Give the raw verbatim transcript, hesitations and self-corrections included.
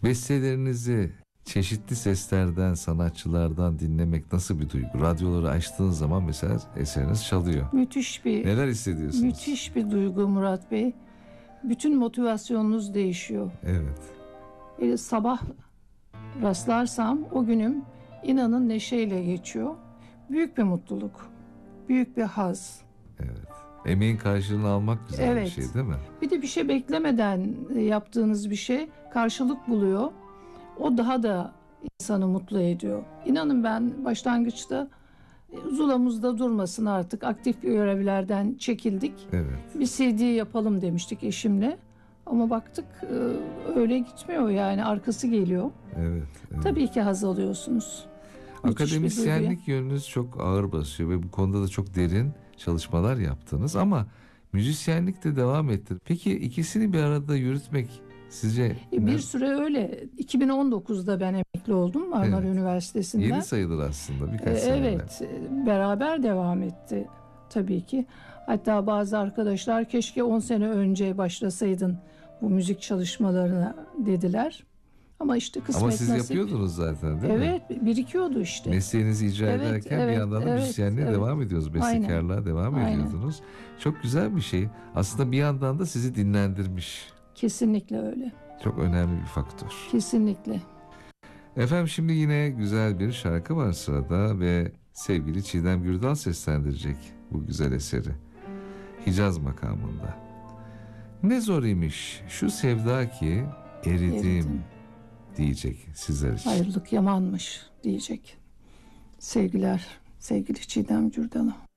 Bestelerinizi çeşitli seslerden, sanatçılardan dinlemek nasıl bir duygu? Radyoları açtığınız zaman mesela eseriniz çalıyor. Müthiş bir. Neler hissediyorsunuz? Müthiş bir duygu Murat Bey. Bütün motivasyonunuz değişiyor. Evet. E, sabah rastlarsam o günüm inanın neşeyle geçiyor. Büyük bir mutluluk. Büyük bir haz. Evet. Emeğin karşılığını almak güzel Evet. bir şey değil mi? Bir de bir şey beklemeden yaptığınız bir şey karşılık buluyor. O daha da insanı mutlu ediyor. İnanın ben başlangıçta Zulamızda durmasın artık, aktif görevlerden çekildik. Evet. Bir C D yapalım demiştik eşimle. Ama baktık öyle gitmiyor, yani arkası geliyor. Evet. evet. Tabii ki haz alıyorsunuz. Akademisyenlik yönünüz çok ağır basıyor ve bu konuda da çok derin çalışmalar yaptınız ama müzisyenlik de devam etti. Peki ikisini bir arada yürütmek sizce bir ne? süre öyle. iki bin on dokuzda ben emekli oldum Marmara Evet. Üniversitesi'nden. Yeni sayılır aslında birkaç ee, sene. Evet, beraber devam etti tabii ki. Hatta bazı arkadaşlar keşke on sene önce başlasaydın bu müzik çalışmalarına dediler. Ama işte kısmet Ama siz nasip. yapıyordunuz zaten değil evet, mi? Evet, birikiyordu işte. Mesleğinizi icra Evet, ederken evet, bir yandan da evet, müzisyenliğe evet. devam ediyoruz. Bestekarlığa Aynen. devam Aynen. ediyordunuz. Çok güzel bir şey. Aslında bir yandan da sizi dinlendirmiş. Kesinlikle öyle. Çok önemli bir faktör. Kesinlikle. Efendim şimdi yine güzel bir şarkı var sırada ve sevgili Çiğdem Gürdal seslendirecek bu güzel eseri. Hicaz makamında. Ne zor imiş şu sevda ki eridim, eridim. diyecek sizler için. Ayrılık yamanmış diyecek. Sevgiler sevgili Çiğdem Gürdal'a.